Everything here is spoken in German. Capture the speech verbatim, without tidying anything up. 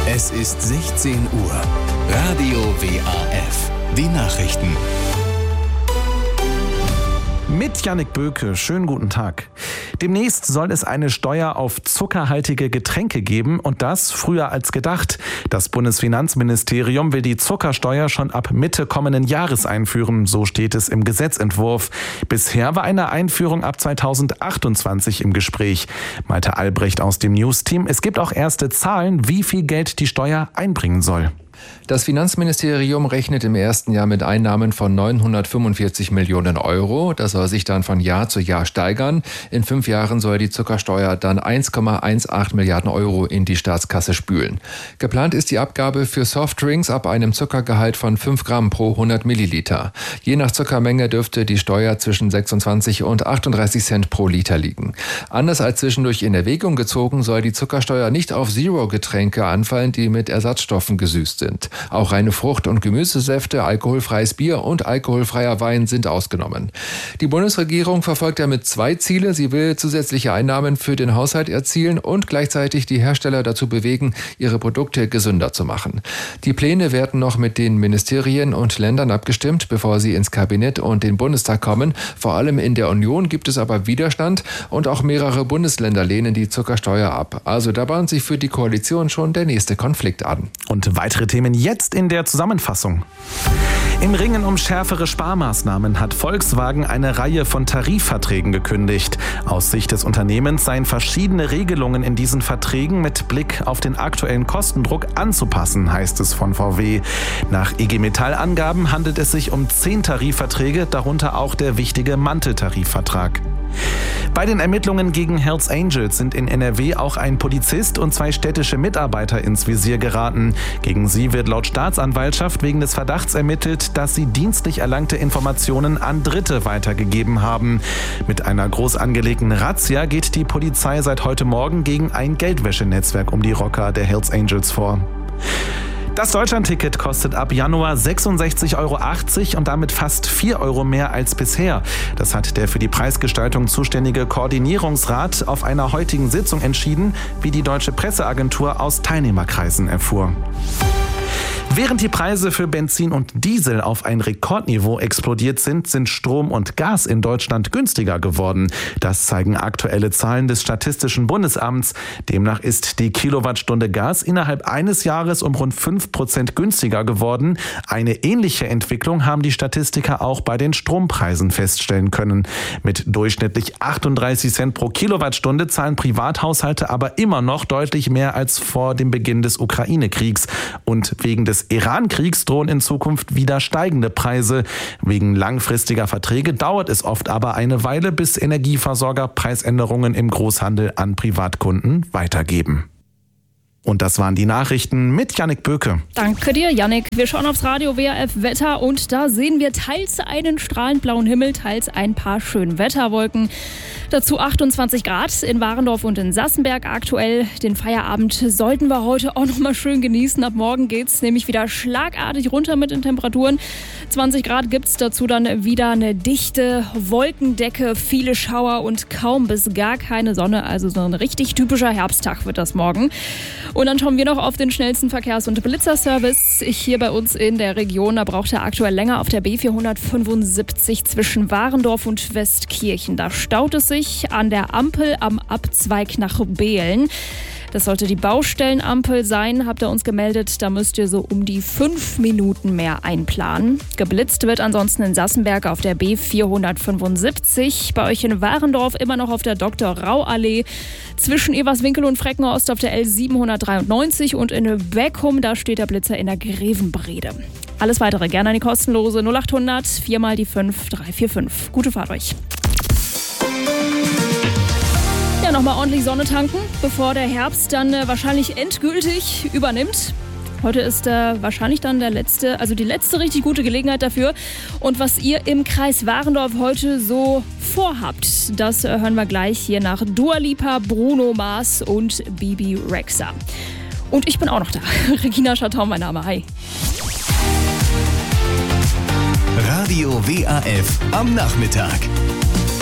Es ist sechzehn Uhr. Radio W A F. Die Nachrichten. Mit Jannik Böke, schönen guten Tag. Demnächst soll es eine Steuer auf zuckerhaltige Getränke geben und das früher als gedacht. Das Bundesfinanzministerium will die Zuckersteuer schon ab Mitte kommenden Jahres einführen, so steht es im Gesetzentwurf. Bisher war eine Einführung ab zweitausendachtundzwanzig im Gespräch. Malte Albrecht aus dem News-Team. Es gibt auch erste Zahlen, wie viel Geld die Steuer einbringen soll. Das Finanzministerium rechnet im ersten Jahr mit Einnahmen von neunhundertfünfundvierzig Millionen Euro. Das soll sich dann von Jahr zu Jahr steigern. In fünf Jahren soll die Zuckersteuer dann eins Komma achtzehn Milliarden Euro in die Staatskasse spülen. Geplant ist die Abgabe für Softdrinks ab einem Zuckergehalt von fünf Gramm pro hundert Milliliter. Je nach Zuckermenge dürfte die Steuer zwischen sechsundzwanzig und achtunddreißig Cent pro Liter liegen. Anders als zwischendurch in Erwägung gezogen, soll die Zuckersteuer nicht auf Zero-Getränke anfallen, die mit Ersatzstoffen gesüßt sind. Auch reine Frucht- und Gemüsesäfte, alkoholfreies Bier und alkoholfreier Wein sind ausgenommen. Die Bundesregierung verfolgt damit zwei Ziele. Sie will zusätzliche Einnahmen für den Haushalt erzielen und gleichzeitig die Hersteller dazu bewegen, ihre Produkte gesünder zu machen. Die Pläne werden noch mit den Ministerien und Ländern abgestimmt, bevor sie ins Kabinett und den Bundestag kommen. Vor allem in der Union gibt es aber Widerstand und auch mehrere Bundesländer lehnen die Zuckersteuer ab. Also da bahnt sich für die Koalition schon der nächste Konflikt an. Und weitere Themen jetzt in der Zusammenfassung. Im Ringen um schärfere Sparmaßnahmen hat Volkswagen eine Reihe von Tarifverträgen gekündigt. Aus Sicht des Unternehmens seien verschiedene Regelungen in diesen Verträgen mit Blick auf den aktuellen Kostendruck anzupassen, heißt es von V W. Nach I G Metall-Angaben handelt es sich um zehn Tarifverträge, darunter auch der wichtige Manteltarifvertrag. Bei den Ermittlungen gegen Hells Angels sind in N R W auch ein Polizist und zwei städtische Mitarbeiter ins Visier geraten. Gegen sie wird laut Staatsanwaltschaft wegen des Verdachts ermittelt, dass sie dienstlich erlangte Informationen an Dritte weitergegeben haben. Mit einer groß angelegten Razzia geht die Polizei seit heute Morgen gegen ein Geldwäschenetzwerk um die Rocker der Hells Angels vor. Das Deutschlandticket kostet ab Januar sechsundsechzig Euro achtzig und damit fast vier Euro mehr als bisher. Das hat der für die Preisgestaltung zuständige Koordinierungsrat auf einer heutigen Sitzung entschieden, wie die Deutsche Presseagentur aus Teilnehmerkreisen erfuhr. Während die Preise für Benzin und Diesel auf ein Rekordniveau explodiert sind, sind Strom und Gas in Deutschland günstiger geworden. Das zeigen aktuelle Zahlen des Statistischen Bundesamts. Demnach ist die Kilowattstunde Gas innerhalb eines Jahres um rund fünf Prozent günstiger geworden. Eine ähnliche Entwicklung haben die Statistiker auch bei den Strompreisen feststellen können. Mit durchschnittlich achtunddreißig Cent pro Kilowattstunde zahlen Privathaushalte aber immer noch deutlich mehr als vor dem Beginn des Ukraine-Kriegs. Und wegen des Iran-Kriegs drohen in Zukunft wieder steigende Preise. Wegen langfristiger Verträge dauert es oft aber eine Weile, bis Energieversorger Preisänderungen im Großhandel an Privatkunden weitergeben. Und das waren die Nachrichten mit Jannik Böke. Danke dir, Jannik. Wir schauen aufs Radio W A F Wetter und da sehen wir teils einen strahlend blauen Himmel, teils ein paar schöne Wetterwolken. Dazu achtundzwanzig Grad in Warendorf und in Sassenberg aktuell. Den Feierabend sollten wir heute auch noch mal schön genießen. Ab morgen geht's nämlich wieder schlagartig runter mit den Temperaturen. zwanzig Grad gibt's dazu dann wieder eine dichte Wolkendecke, viele Schauer und kaum bis gar keine Sonne. Also so ein richtig typischer Herbsttag wird das morgen. Und dann schauen wir noch auf den schnellsten Verkehrs- und Blitzerservice. Hier bei uns in der Region, da braucht er aktuell länger auf der B vierhundertfünfundsiebzig zwischen Warendorf und Westkirchen. Da staut es sich an der Ampel am Abzweig nach Behlen. Das sollte die Baustellenampel sein, habt ihr uns gemeldet. Da müsst ihr so um die fünf Minuten mehr einplanen. Geblitzt wird ansonsten in Sassenberg auf der B vierhundertfünfundsiebzig. Bei euch in Warendorf immer noch auf der Doktor-Rau-Allee. Zwischen Everswinkel und Freckenhorst auf der L siebenhundertdreiundneunzig. Und in Beckum, da steht der Blitzer in der Grevenbrede. Alles weitere gerne an die kostenlose null achthundert vier mal die fünf drei vier fünf. Gute Fahrt euch. Ja, nochmal ordentlich Sonne tanken, bevor der Herbst dann äh, wahrscheinlich endgültig übernimmt. Heute ist äh, wahrscheinlich dann der letzte, also die letzte richtig gute Gelegenheit dafür. Und was ihr im Kreis Warendorf heute so vorhabt, das äh, hören wir gleich hier nach Dua Lipa, Bruno Mars und Bibi Rexha. Und ich bin auch noch da. Regina Schartau, mein Name. Hi. Radio W A F am Nachmittag.